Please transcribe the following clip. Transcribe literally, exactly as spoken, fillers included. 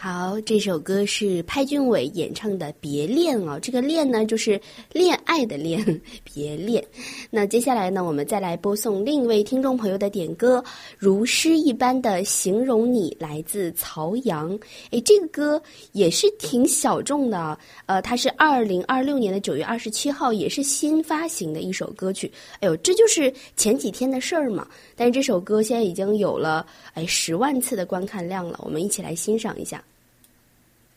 好，这首歌是派俊伟演唱的《别恋》哦，这个恋呢就是恋爱的恋，别恋。那接下来呢，我们再来播送另一位听众朋友的点歌，如诗一般的形容你，来自曹阳。诶，这个歌也是挺小众的，呃，它是二零二六年的九月二十七号，也是新发行的一首歌曲。哎呦，这就是前几天的事儿嘛。但是这首歌现在已经有了哎十万次的观看量了，我们一起来欣赏一下。